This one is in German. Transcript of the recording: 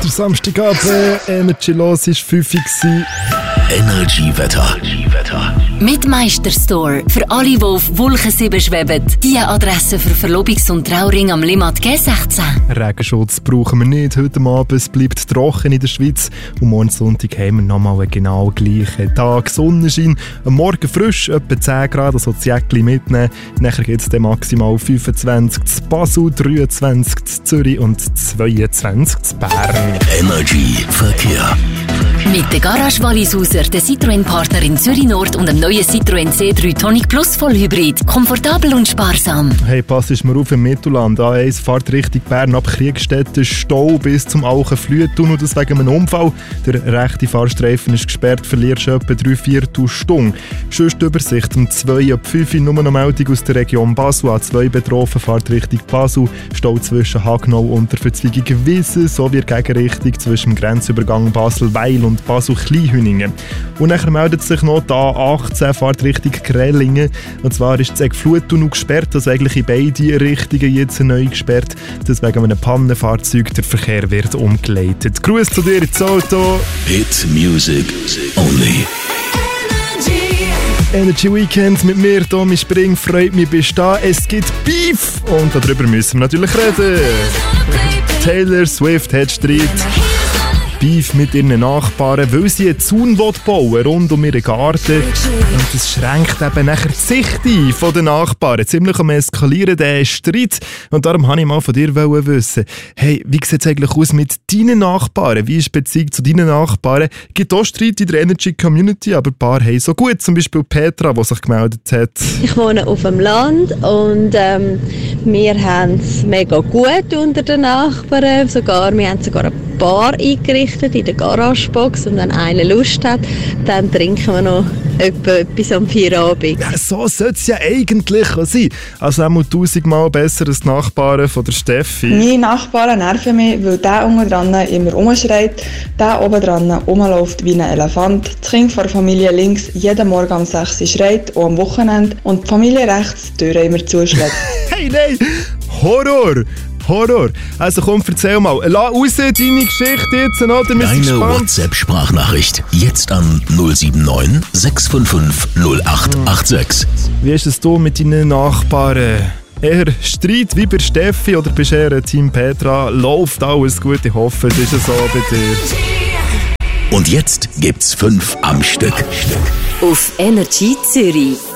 Der Samstagabend, Energy los ist 5 Uhr. Energy-Wetter. Mit Meisterstore. Für alle, die auf Wolken 7 schweben. Die Adresse für Verlobungs- und Trauring am Limmat G16. Regenschutz brauchen wir nicht heute Abend. Es bleibt trocken in der Schweiz. Und morgen Sonntag haben wir nochmal einen genau gleichen Tag. Sonnenschein. Am Morgen frisch, etwa 10 Grad, also das Jäckchen mitnehmen. Nachher geht es dann maximal 25 zu Basel, 23 zu Zürich und 22 zu Bern. Energy Verkehr. Mit der Garage Wallisauser, der Citroën-Partner in Zürich Nord und dem neuen Citroën C3 Tonic Plus Vollhybrid. Komfortabel und sparsam. Hey, pass mir auf im Mittelland. A1 fährt Richtung Bern ab Kriegstätten, Stau bis zum Auchenflühtunnel. Das wegen einem Unfall. Der rechte Fahrstreifen ist gesperrt, verlierst du etwa 3/4 Stunde. Sonst die Übersicht um 2 ab 5 nur noch Meldung aus der Region Basel. A2 betroffen, fährt Richtung Basel. Stau zwischen Hagnau und der Verzweigung Wiesen sowie Gegenrichtung zwischen dem Grenzübergang Basel-Weil und Basel-Kleinhüningen. Und nachher meldet sich noch die A18, fährt Richtung Grellingen. Und zwar ist das Eckfluttunnel gesperrt, also eigentlich in beide Richtungen jetzt neu gesperrt. Das wegen einem Pannenfahrzeug, der Verkehr wird umgeleitet. Gruß zu dir ins Auto. Hit Music Only. Energy Weekend mit mir, Tommy Spring, freut mich, bist da. Es gibt Beef und darüber müssen wir natürlich reden. Taylor Swift hat Streit. Beef mit ihren Nachbarn, weil sie einen Zaun bauen rund um ihren Garten. Und das schränkt eben nachher die Sicht ein von den Nachbarn. Ziemlich am Eskalieren, der Streit. Und darum wollte ich mal von dir wissen, hey, wie sieht es eigentlich aus mit deinen Nachbarn? Wie ist die Beziehung zu deinen Nachbarn? Es gibt auch Streit in der Energy-Community, aber ein paar haben so gut. Zum Beispiel Petra, die sich gemeldet hat. Ich wohne auf dem Land und wir haben es mega gut unter den Nachbarn. Wir haben sogar eine Bar eingerichtet in der Garagebox und wenn einer Lust hat, dann trinken wir noch etwas am Feierabend. Ja, so sollte es ja eigentlich sein. Also einmal 1000-mal besser als die Nachbarn von der Steffi. Meine Nachbarn nerven mich, weil der unten dran immer rumschreit, der oben dran rumläuft wie ein Elefant, das Kind von der Familie links jeden Morgen um 6 Uhr schreit, auch am Wochenende, und die Familie rechts die Türen immer zuschlägt. Hey, nein! Horror! Also komm, erzähl mal. Lass raus deine Geschichte jetzt, oder? Deine WhatsApp-Sprachnachricht jetzt an 079 655 0886. Wie ist es du mit deinen Nachbarn? Eher Streit wie bei Steffi oder bist du eher Team Petra? Läuft alles gut, ich hoffe, es ist so bei dir. Und jetzt gibt's 5 am Stück. Auf Energy Zürich.